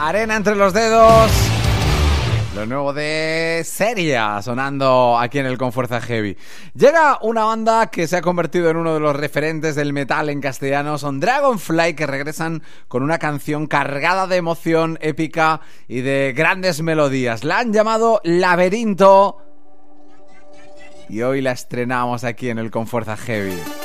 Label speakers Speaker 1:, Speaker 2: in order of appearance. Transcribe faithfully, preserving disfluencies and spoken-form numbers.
Speaker 1: Arena entre los dedos. Lo nuevo de Seria, sonando aquí en el Con Fuerza Heavy. Llega una banda que se ha convertido en uno de los referentes del metal en castellano. Son Dragonfly, que regresan con una canción cargada de emoción épica y de grandes melodías. La han llamado Laberinto y hoy la estrenamos aquí en el Con Fuerza Heavy.